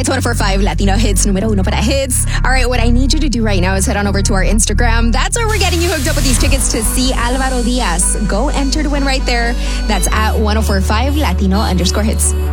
It's 104.5 Latino Hits, numero uno para hits. All right, what I need you to do right now is head on over to our Instagram. That's where we're getting you hooked up with these tickets to see Alvaro Diaz. Go enter to win right there. That's at 104.5 Latino_hits.